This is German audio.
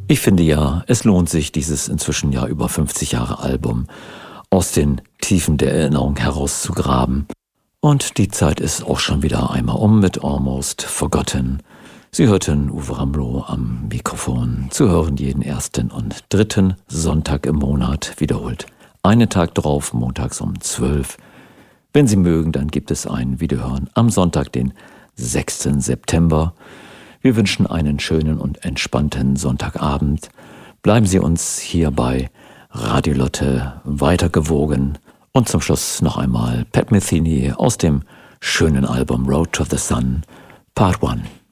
Ich finde ja, es lohnt sich, dieses inzwischen ja über 50 Jahre Album aus den Tiefen der Erinnerung herauszugraben. Und die Zeit ist auch schon wieder einmal um mit Almost Forgotten. Sie hörten Uwe Ramlow am Mikrofon, zu hören jeden ersten und dritten Sonntag im Monat, wiederholt einen Tag drauf, montags um 12. Wenn Sie mögen, dann gibt es ein Wiederhören am Sonntag, den 6. September. Wir wünschen einen schönen und entspannten Sonntagabend. Bleiben Sie uns hier bei Radio Lotte weitergewogen. Und zum Schluss noch einmal Pat Metheny aus dem schönen Album Road to the Sun, Part 1.